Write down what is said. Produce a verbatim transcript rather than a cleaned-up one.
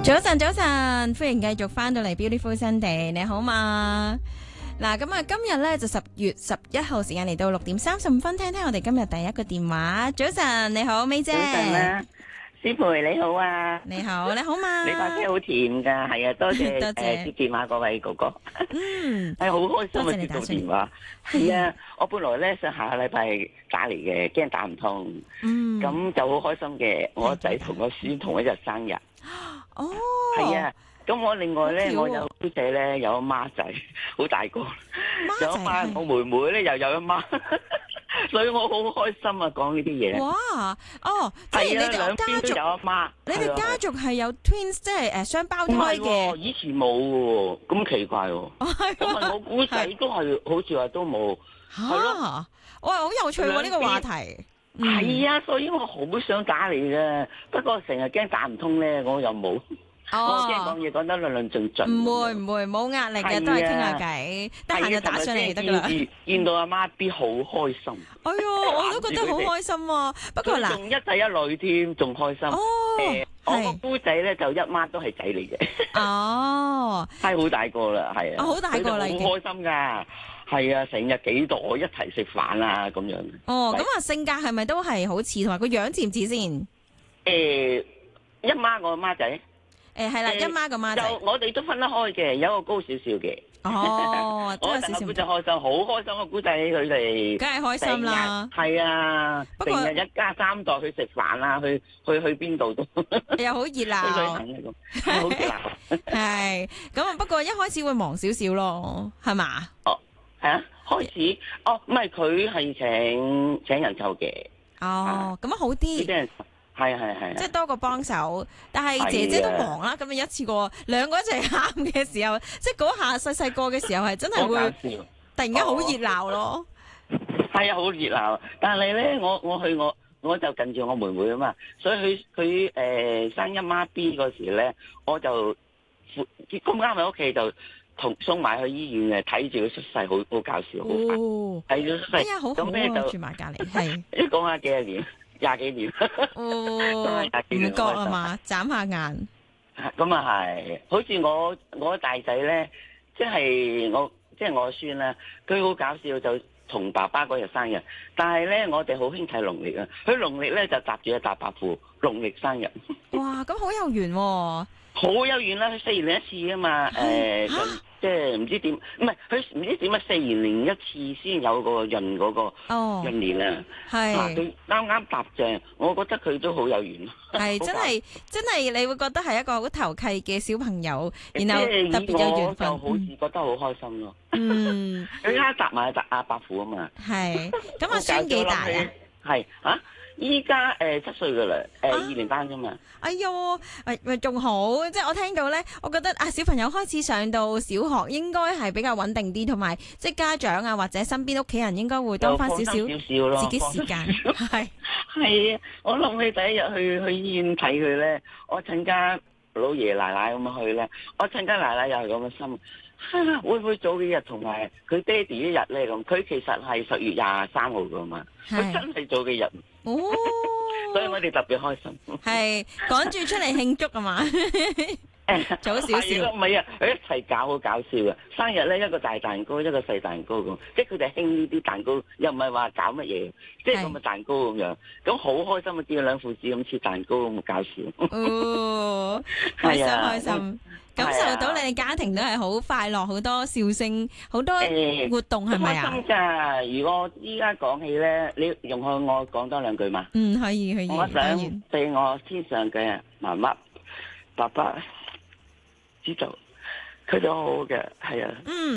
早晨，早晨，歡迎繼續翻到嚟 Beautiful Sunday，你好嘛？嗱，咁啊，今日咧就十月十一號時間嚟到六點三十五分，聽聽我哋今日第一個電話。早晨，你好，May姐。 早晨啦，師培你好啊。 你好，你好嘛？ 你把聲好甜噶，係啊，多謝多謝誒接電話嗰位哥哥。 嗯， 係好開心啊，接到多謝你打出嚟電話。係啊，我本來咧想下個禮拜打嚟嘅，驚打唔通。 嗯， 咁就好開心嘅，我仔同個孫同一日生日。 哦， 係啊，咁我另外咧， 好巧喎我有姑仔咧，有阿媽仔，好大個，有阿孖仔媽，我妹妹咧又有阿媽，所以我好開心啊，講呢啲嘢。 哇，哦，即係係啊， 你哋兩邊都家族， 有阿媽。 你哋係啊家族係有 twins，即係誒雙胞胎唔係嘅喎，。以前冇喎，咁奇怪喎。 哦，係咁問我姑仔都係，好似話都冇。係咯嚇，哇，好有趣喎呢個話題。嗯係啊，所以我好想打你嘅，不過成日驚打唔通咧，我又冇。我驚講嘢講得論論盡盡。 唔會唔會，冇壓力嘅， 係啊都係傾下偈，得閒就打上嚟就得噶啦。 見見到阿媽 B 好開心。 哎呦，我都覺得好開心啊！不過嗱， 仲一仔一女添，仲開心。 哦， 誒，我個係姑仔咧就一媽都係仔嚟嘅， 哦， 係好大個啦，係啊。 哦好大個啦已經佢就好開心㗎。係啊，成日幾代一齊食飯啊，咁樣。 哦，咁啊性格係咪都係好似，同埋個樣似唔似先？ 誒，一媽我媽仔。 誒係啦， 誒一媽個媽就仔。 我哋都分得開嘅，有一個高少少嘅。 哦，都我有少少唔同個姑仔同， 開心，好開心個姑仔佢哋。 梗係開心啦。 係啊， 不過成日一家三代去食飯啦，去去去邊度都去又好熱旅鬧， 行嚟咁，係好熱鬧。 係咁啊！不過一開始會忙少少咯，係嘛？ 哦，係啊，開始哦，唔係佢係請請人湊嘅， 哦，咁啊好呢啲啲。人係係係即係多個幫手，但係係啊姐姐都忙啦，咁樣一次過兩個一齊喊嘅時候，即係嗰下細細個嘅時候係真係好搞會笑。 突然間好熱鬧咯。 係啊，好熱鬧。但係咧，我我去我我就近住我妹妹啊嘛，所以佢佢誒生一媽 B 嗰時咧，我就咁啱喺屋企就同送埋去醫院嘅，睇住佢出世，好好搞笑，好快哦， 睇住出世。 哎呀，好好啊， 咁咧就住埋隔離，係， 一講下幾多年，廿幾年。 哦，唔覺啊嘛，眨下眼， 咁啊係，好似我我大仔咧，即係我即係我孫啦，佢好搞笑就同爸爸嗰日生日，但係咧我哋好興睇農曆啊，佢農曆咧就搭住一搭白褲，農曆生日， 哇，咁好有緣喎， 好有緣啦，佢四年一次啊嘛，誒嚇就即係唔知點，唔係佢唔知點解四年一次先有個閏嗰個哦閏，年啊，嗱係佢啱啱搭正，我覺得佢都好有緣， 係真係真係，你會覺得係一個好投契嘅小朋友，然後即係特別有緣分我就好似覺得好開心咯。 嗯， 佢啱搭埋搭阿伯父啊嘛， 係，咁阿孫幾大啊？ 係啊，依家誒七歲噶啦，誒啊二年班啫嘛。 哎喲，咪咪仲好，即係我聽到咧，我覺得啊，小朋友開始上到小學，應該係比較穩定啲，同埋即係家長啊或者身邊屋企人應該會多翻少少少少咯， 自己時間，係係啊，我諗起第一日去去醫院睇佢咧，我趁家老爺奶奶咁樣去咧，我趁家奶奶又係咁嘅心。啊、會唔會早幾日同埋佢爹哋一日咧咁？佢其實係十月廿三號噶嘛，佢係真係早幾日， 哦， 所以我哋特別開心。 係趕住出嚟慶祝啊嘛，早少少係咯，唔係啊，佢一齊搞好搞笑嘅。生日咧一個大蛋糕，一個細蛋糕咁，即係佢哋興呢啲蛋糕，又唔係話搞乜嘢，即係咁嘅蛋糕咁樣，咁好開心啊！見到兩父子咁切蛋糕咁搞笑。 哦，開心係啊開心，感受到你哋家庭都係好快樂，好多笑聲，好多誒活動係咪啊？ 開心㗎！如果依家講起咧，你容許我講多兩句嘛？ 嗯，可以可以， 我當然想俾我天上嘅媽媽、爸爸知道，佢哋好好嘅，係啊。 嗯。